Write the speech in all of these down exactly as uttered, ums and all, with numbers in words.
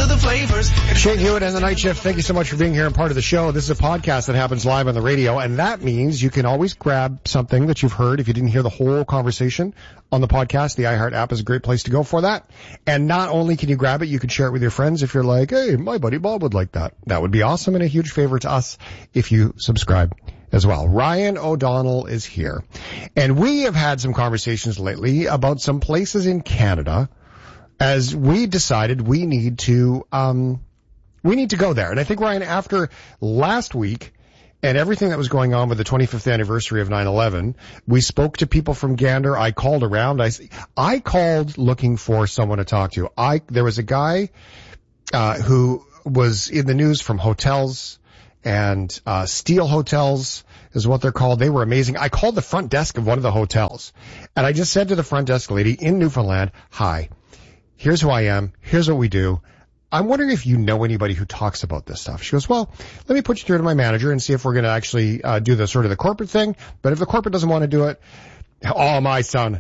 of the flavors. Shane Hewitt and the Night Shift, thank you so much for being here and part of the show. This is a podcast that happens live on the radio, and that means you can always grab something that you've heard if you didn't hear the whole conversation on the podcast. The iHeart app is a great place to go for that. And not only can you grab it, you can share it with your friends if you're like, hey, my buddy Bob would like that. That would be awesome and a huge favor to us if you subscribe as well. Ryan O'Donnell is here. And we have had some conversations lately about some places in Canada as we decided we need to, um, we need to go there. And I think, Ryan, after last week and everything that was going on with the twenty-fifth anniversary of nine eleven, we spoke to people from Gander. I called around. I, I called looking for someone to talk to. I, there was a guy, uh, who was in the news from hotels and, uh, Steel Hotels is what they're called. They were amazing. I called the front desk of one of the hotels and I just said to the front desk lady in Newfoundland, hi, here's who I am. Here's what we do. I'm wondering if you know anybody who talks about this stuff. She goes, well, let me put you through to my manager and see if we're going to actually uh, do the sort of the corporate thing. But if the corporate doesn't want to do it, oh, my son.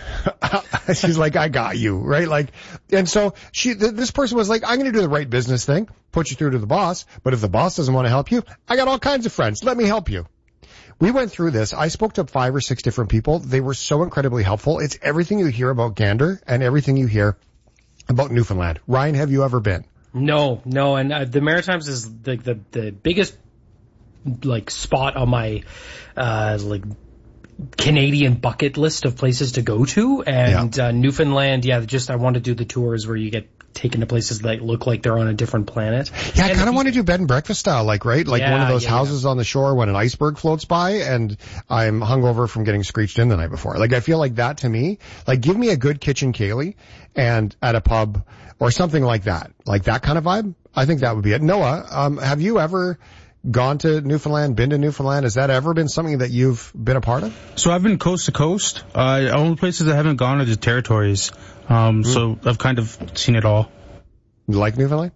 She's like, I got you, right? Like, and so she, th- this person was like, I'm going to do the right business thing, put you through to the boss. But if the boss doesn't want to help you, I got all kinds of friends. Let me help you. We went through this. I spoke to five or six different people. They were so incredibly helpful. It's everything you hear about Gander and everything you hear about Newfoundland. Ryan, have you ever been? No, no, and uh, the Maritimes is like the, the the biggest like spot on my uh like Canadian bucket list of places to go to, and yeah. uh, Newfoundland, yeah, just I want to do the tours where you get taken to places that look like they're on a different planet. Yeah, I kind of want to do bed and breakfast style, like, right? Like yeah, one of those yeah, houses yeah. on the shore when an iceberg floats by and I'm hungover from getting screeched in the night before. Like, I feel like that to me, like, give me a good kitchen Kaylee and at a pub or something like that. Like that kind of vibe. I think that would be it. Noah, um, have you ever gone to Newfoundland, been to Newfoundland? Has that ever been something that you've been a part of? So I've been coast to coast. Uh, only places I haven't gone are the territories. Um, mm. So I've kind of seen it all. You like Newfoundland?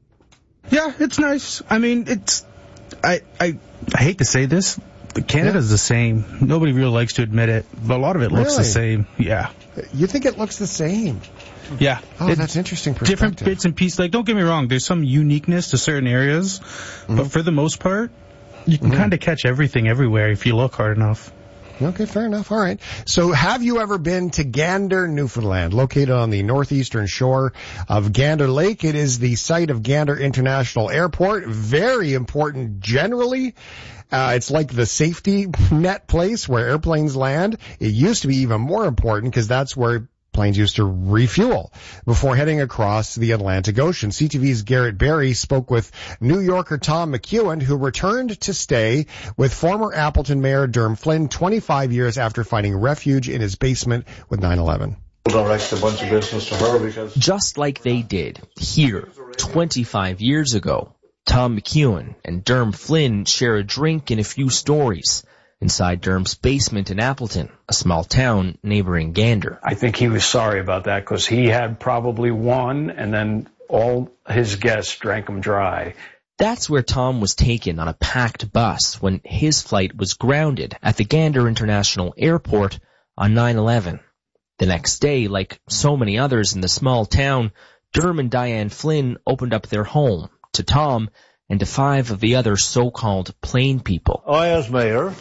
Yeah, it's nice. I mean, it's, I, I, I hate to say this, but Canada's yeah. the same. Nobody really likes to admit it, but a lot of it looks really? the same. Yeah. You think it looks the same? Yeah. Oh, it, that's interesting perspective. Different bits and pieces. Like, don't get me wrong, there's some uniqueness to certain areas, mm-hmm. but for the most part, you can mm-hmm. kind of catch everything everywhere if you look hard enough. Okay, fair enough. All right. So have you ever been to Gander, Newfoundland, located on the northeastern shore of Gander Lake? It is the site of Gander International Airport. Very important generally. Uh, it's like the safety net place where airplanes land. It used to be even more important because that's where planes used to refuel before heading across the Atlantic Ocean. C T V's Garrett Berry spoke with New Yorker Tom McEwen, who returned to stay with former Appleton Mayor Derm Flynn twenty-five years after finding refuge in his basement with nine eleven. Direct a bunch of business to her because just like they did here twenty-five years ago. Tom McEwen and Derm Flynn share a drink and a few stories inside Derm's basement in Appleton, a small town neighboring Gander. I think he was sorry about that because he had probably one and then all his guests drank him dry. That's where Tom was taken on a packed bus when his flight was grounded at the Gander International Airport on nine eleven. The next day, like so many others in the small town, Derm and Diane Flynn opened up their home to Tom and to five of the other so-called plain people. I, as mayor,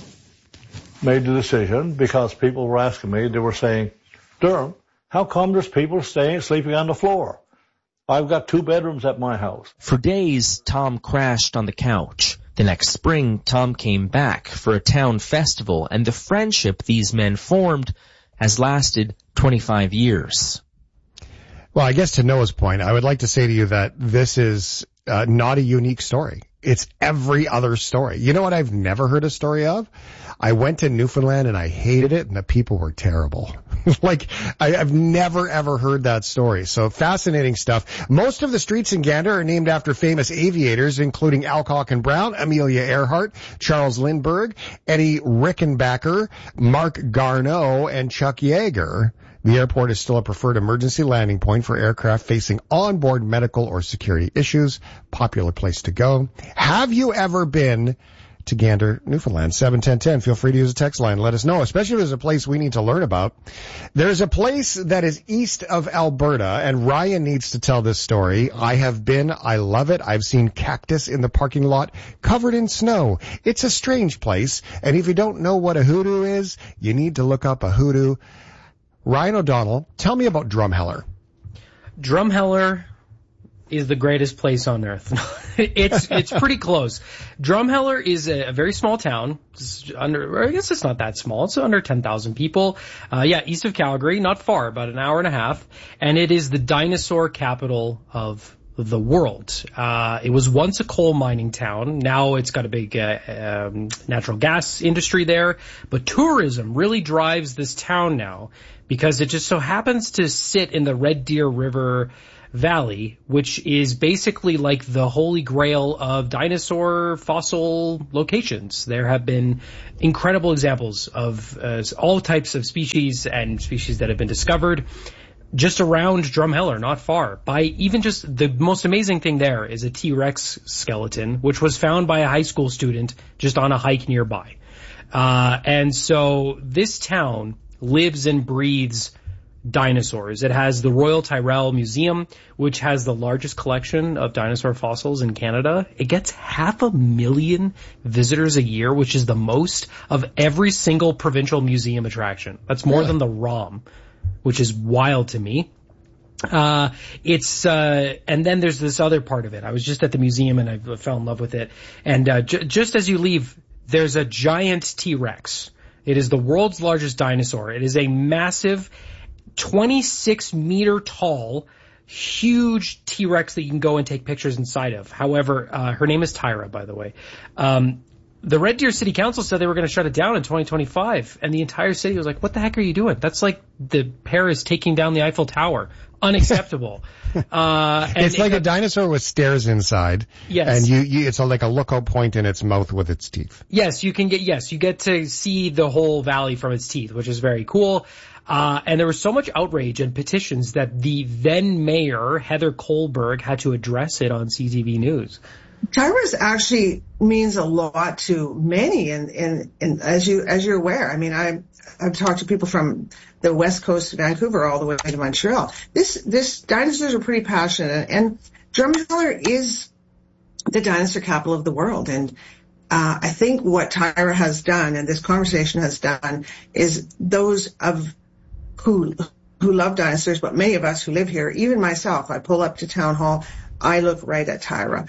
made the decision because people were asking me, they were saying, Derm, how come there's people staying, sleeping on the floor? I've got two bedrooms at my house. For days, Tom crashed on the couch. The next spring, Tom came back for a town festival, and the friendship these men formed has lasted twenty-five years. Well, I guess to Noah's point, I would like to say to you that this is uh, not a unique story. It's every other story. You know what I've never heard a story of? I went to Newfoundland and I hated it and the people were terrible. Like, I, I've never ever heard that story. So fascinating stuff. Most of the streets in Gander are named after famous aviators, including Alcock and Brown, Amelia Earhart, Charles Lindbergh, Eddie Rickenbacker, Mark Garneau, and Chuck Yeager. The airport is still a preferred emergency landing point for aircraft facing onboard medical or security issues. Popular place to go. Have you ever been to Gander, Newfoundland. seven ten ten. Feel free to use a text line. Let us know, especially if there's a place we need to learn about. There's a place that is east of Alberta, and Ryan needs to tell this story. I have been. I love it. I've seen cactus in the parking lot covered in snow. It's a strange place, and if you don't know what a hoodoo is, you need to look up a hoodoo. Ryan O'Donnell, tell me about Drumheller. Drumheller is the greatest place on earth. it's it's pretty close. Drumheller is a, a very small town. It's under, I guess it's not that small. It's under ten thousand people. Uh, yeah, east of Calgary, not far, about an hour and a half. And it is the dinosaur capital of the world. Uh, it was once a coal mining town. Now it's got a big uh, um, natural gas industry there. But tourism really drives this town now because it just so happens to sit in the Red Deer River Valley, which is basically like the holy grail of dinosaur fossil locations. There have been incredible examples of uh, all types of species and species that have been discovered just around Drumheller, not far. By even just the most amazing thing there is a T-Rex skeleton, which was found by a high school student just on a hike nearby. Uh, and so this town lives and breathes dinosaurs. It has the Royal Tyrrell Museum, which has the largest collection of dinosaur fossils in Canada. It gets half a million visitors a year, which is the most of every single provincial museum attraction. That's more really? than the ROM, which is wild to me. Uh, it's, uh, and then there's this other part of it. I was just at the museum and I fell in love with it. And, uh, j- just as you leave, there's a giant T-Rex. It is the world's largest dinosaur. It is a massive twenty-six meter tall, huge T-Rex that you can go and take pictures inside of. However, uh, her name is Tyra, by the way. Um, the Red Deer City Council said they were going to shut it down in twenty twenty-five, and the entire city was like, what the heck are you doing? That's like the Paris taking down the Eiffel Tower. Unacceptable. uh, and it's like it, a dinosaur with stairs inside. Yes. And you, you, it's a, like a lookout point in its mouth with its teeth. Yes, you can get, yes, you get to see the whole valley from its teeth, which is very cool. Uh, and there was so much outrage and petitions that the then mayor, Heather Kohlberg, had to address it on C T V News. Tyra's actually means a lot to many, and, and, and as you, as you're aware, I mean, I, I've talked to people from the west coast of Vancouver all the way to Montreal. This, this dinosaurs are pretty passionate, and Drumheller is the dinosaur capital of the world. And, uh, I think what Tyra has done and this conversation has done is those of who, who love dinosaurs, but many of us who live here, even myself, I pull up to town hall, I look right at Tyra.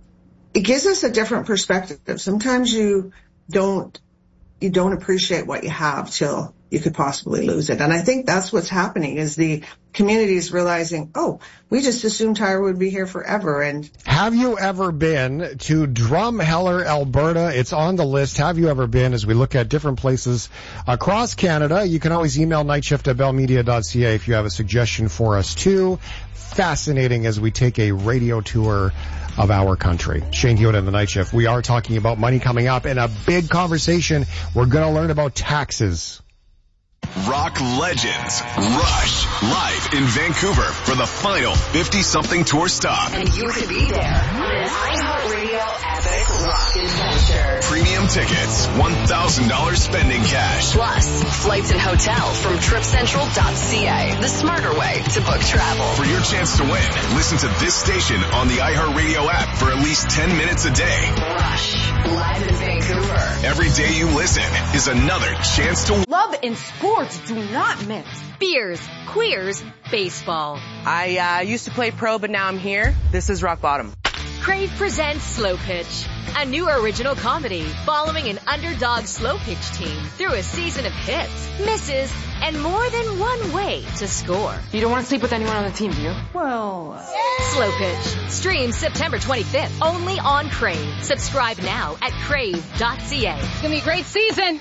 It gives us a different perspective. Sometimes you don't, you don't appreciate what you have till you could possibly lose it. And I think that's what's happening is the community is realizing, oh, we just assumed Tyra would be here forever. And have you ever been to Drumheller, Alberta? It's on the list. Have you ever been? As we look at different places across Canada, you can always email nightshift at bell media dot c a if you have a suggestion for us too. Fascinating as we take a radio tour of our country. Shane Hewitt and the Night Shift. We are talking about money coming up in a big conversation. We're going to learn about taxes. Rock legends Rush live in Vancouver for the final fifty-something tour stop. And you could be there on an iHeartRadio epic rock adventure. Premium tickets, one thousand dollars spending cash. Plus, flights and hotel from trip central dot c a. The smarter way to book travel. For your chance to win, listen to this station on the iHeartRadio app for at least ten minutes a day. Rush, live in Vancouver. Every day you listen is another chance to win. Love and sports do not mix. Beers, queers, baseball. I uh, used to play pro, but now I'm here. This is rock bottom. Crave presents Slow Pitch, a new original comedy following an underdog slow pitch team through a season of hits, misses, and more than one way to score. You don't want to sleep with anyone on the team, do you? Well, yeah. Slow Pitch. Stream September twenty-fifth only on Crave. Subscribe now at crave dot c a. It's going to be a great season.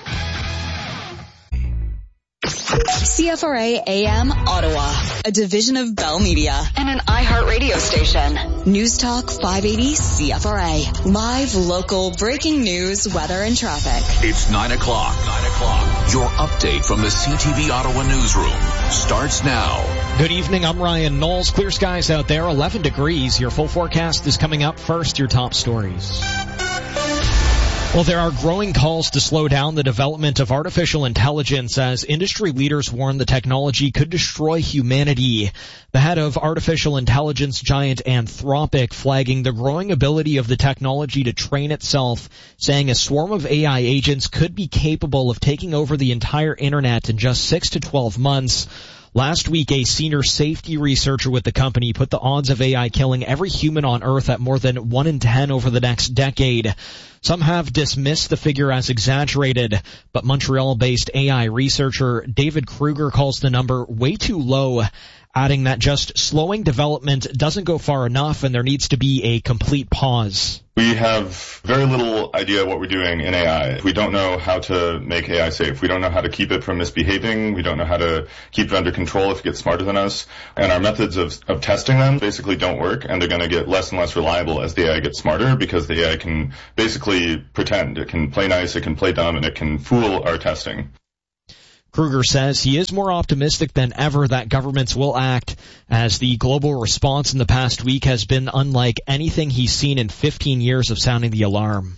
C F R A A M Ottawa, a division of Bell Media and an iHeartRadio station. News Talk five eighty C F R A. Live, local, breaking news, weather, and traffic. It's nine o'clock. Nine o'clock. Your update from the C T V Ottawa newsroom starts now. Good evening. I'm Ryan Knowles. Clear skies out there, eleven degrees. Your full forecast is coming up. First, your top stories. Well, there are growing calls to slow down the development of artificial intelligence as industry leaders warn the technology could destroy humanity. The head of artificial intelligence giant Anthropic flagging the growing ability of the technology to train itself, saying a swarm of A I agents could be capable of taking over the entire internet in just six to twelve months. Last week, a senior safety researcher with the company put the odds of A I killing every human on Earth at more than one in ten over the next decade. Some have dismissed the figure as exaggerated, but Montreal-based A I researcher David Kruger calls the number way too low, adding that just slowing development doesn't go far enough and there needs to be a complete pause. We have very little idea what we're doing in A I. We don't know how to make A I safe. We don't know how to keep it from misbehaving. We don't know how to keep it under control if it gets smarter than us. And our methods of, of testing them basically don't work, and they're going to get less and less reliable as the A I gets smarter because the A I can basically pretend. It can play nice, it can play dumb, and it can fool our testing. Kruger says he is more optimistic than ever that governments will act, as the global response in the past week has been unlike anything he's seen in fifteen years of sounding the alarm.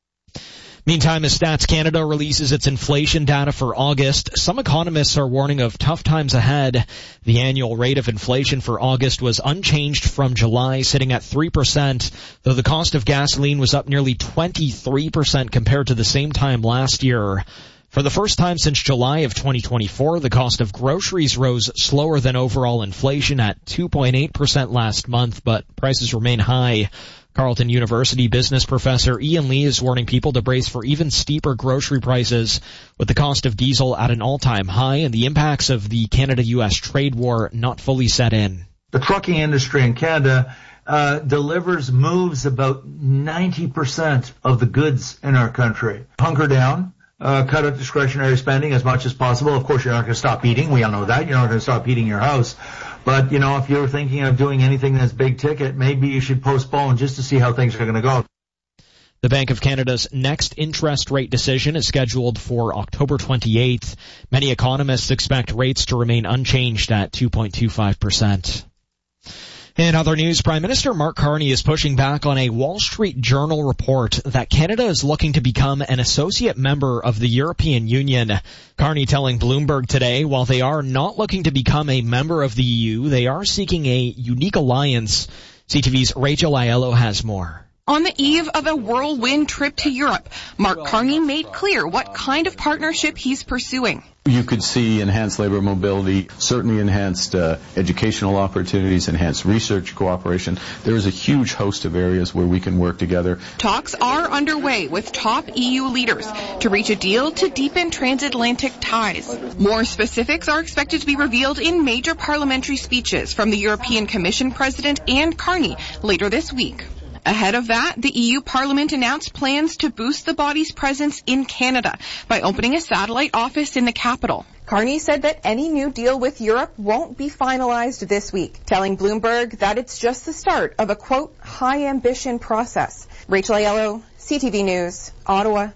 Meantime, as Stats Canada releases its inflation data for August, some economists are warning of tough times ahead. The annual rate of inflation for August was unchanged from July, sitting at three percent, though the cost of gasoline was up nearly twenty-three percent compared to the same time last year. For the first time since July of twenty twenty-four, the cost of groceries rose slower than overall inflation at two point eight percent last month, but prices remain high. Carleton University business professor Ian Lee is warning people to brace for even steeper grocery prices, with the cost of diesel at an all-time high and the impacts of the Canada U S trade war not fully set in. The trucking industry in Canada uh, delivers, moves about ninety percent of the goods in our country. Hunker down. Uh, cut out discretionary spending as much as possible. Of course, you're not going to stop eating. We all know that. You're not going to stop eating your house. But, you know, if you're thinking of doing anything that's big ticket, maybe you should postpone just to see how things are going to go. The Bank of Canada's next interest rate decision is scheduled for October twenty-eighth. Many economists expect rates to remain unchanged at two point two five percent. In other news, Prime Minister Mark Carney is pushing back on a Wall Street Journal report that Canada is looking to become an associate member of the European Union. Carney telling Bloomberg today, while they are not looking to become a member of the E U, they are seeking a unique alliance. C T V's Rachel Aiello has more. On the eve of a whirlwind trip to Europe, Mark Carney made clear what kind of partnership he's pursuing. You could see enhanced labor mobility, certainly enhanced uh, educational opportunities, enhanced research cooperation. There is a huge host of areas where we can work together. Talks are underway with top E U leaders to reach a deal to deepen transatlantic ties. More specifics are expected to be revealed in major parliamentary speeches from the European Commission President and Carney later this week. Ahead of that, the E U Parliament announced plans to boost the body's presence in Canada by opening a satellite office in the capital. Carney said that any new deal with Europe won't be finalized this week, telling Bloomberg that it's just the start of a, quote, high-ambition process. Rachel Aiello, C T V News, Ottawa.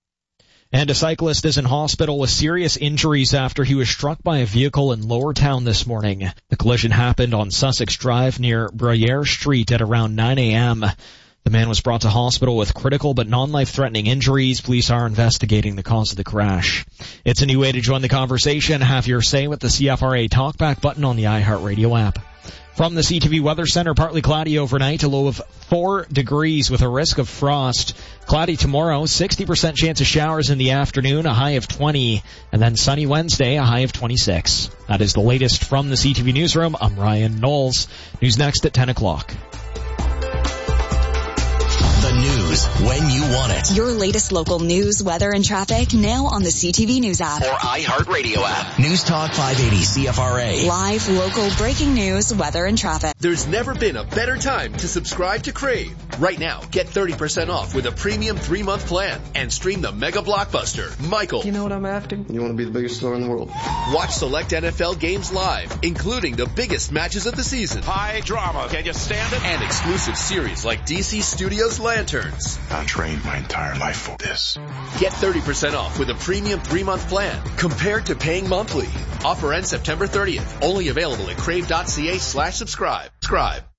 And a cyclist is in hospital with serious injuries after he was struck by a vehicle in Lower Town this morning. The collision happened on Sussex Drive near Bruyere Street at around nine a.m. The man was brought to hospital with critical but non-life-threatening injuries. Police are investigating the cause of the crash. It's a new way to join the conversation. Have your say with the C F R A Talkback button on the iHeartRadio app. From the C T V Weather Center, partly cloudy overnight, a low of four degrees with a risk of frost. Cloudy tomorrow, sixty percent chance of showers in the afternoon, a high of twenty. And then sunny Wednesday, a high of twenty-six. That is the latest from the C T V Newsroom. I'm Ryan Knowles. News next at ten o'clock. The news when you want it. Your latest local news, weather, and traffic now on the C T V News app. Or iHeartRadio app. News Talk five eighty C F R A. Live, local, breaking news, weather, and traffic. There's never been a better time to subscribe to Crave. Right now, get thirty percent off with a premium three-month plan and stream the mega blockbuster, Michael. You know what I'm after? You want to be the biggest star in the world. Watch select N F L games live, including the biggest matches of the season. High drama. Can you stand it? And exclusive series like D C Studios Lanterns. I trained my entire life for this. Get thirty percent off with a premium three-month plan compared to paying monthly. Offer ends September thirtieth. Only available at crave.ca slash subscribe. Subscribe.